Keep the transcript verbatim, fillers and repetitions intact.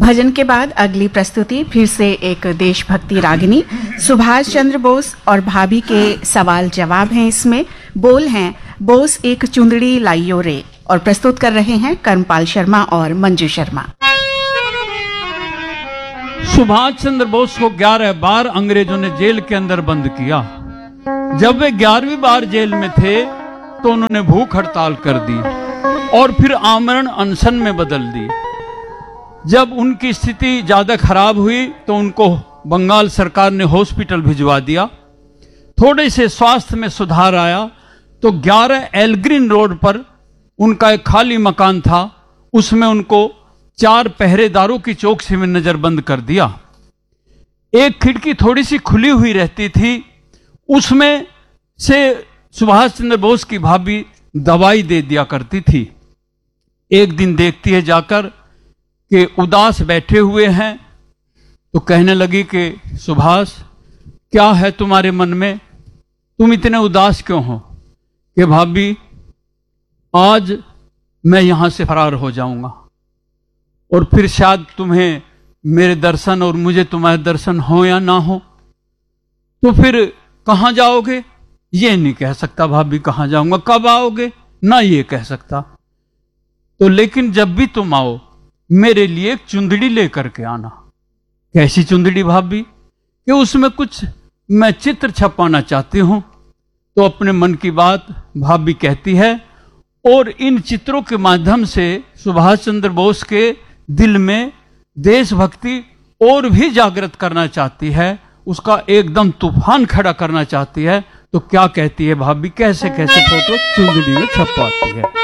भजन के बाद अगली प्रस्तुति फिर से एक देशभक्ति रागिनी सुभाष चंद्र बोस और भाभी के सवाल जवाब हैं। इसमें बोल हैं बोस एक चुंदड़ी लाइयो रे, और प्रस्तुत कर रहे हैं कर्मपाल शर्मा और मंजू शर्मा। सुभाष चंद्र बोस को ग्यारह बार अंग्रेजों ने जेल के अंदर बंद किया। जब वे ग्यारहवीं बार जेल में थे तो उन्होंने भूख हड़ताल कर दी और फिर आमरण अनशन में बदल दी। जब उनकी स्थिति ज्यादा खराब हुई तो उनको बंगाल सरकार ने हॉस्पिटल भिजवा दिया। थोड़े से स्वास्थ्य में सुधार आया तो ग्यारह एलग्रीन रोड पर उनका एक खाली मकान था, उसमें उनको चार पहरेदारों की चौकसी में नजरबंद कर दिया। एक खिड़की थोड़ी सी खुली हुई रहती थी, उसमें से सुभाष चंद्र बोस की भाभी दवाई दे दिया करती थी। एक दिन देखती है जाकर कि उदास बैठे हुए हैं तो कहने लगी कि सुभाष क्या है तुम्हारे मन में, तुम इतने उदास क्यों हो? कि भाभी आज मैं यहां से फरार हो जाऊंगा और फिर शायद तुम्हें मेरे दर्शन और मुझे तुम्हारे दर्शन हो या ना हो, तो फिर कहां जाओगे? ये नहीं कह सकता भाभी कहां जाऊंगा, कब आओगे ना ये कह सकता। तो लेकिन जब भी तुम आओ मेरे लिए एक चुंदड़ी लेकर के आना। कैसी चुंदड़ी भाभी? कि उसमें कुछ मैं चित्र छपाना चाहती हूं। तो अपने मन की बात भाभी कहती है और इन चित्रों के माध्यम से सुभाष चंद्र बोस के दिल में देशभक्ति और भी जागृत करना चाहती है, उसका एकदम तूफान खड़ा करना चाहती है। तो क्या कहती है भाभी, कैसे कैसे फोटो चुंदड़ी में छपाती है।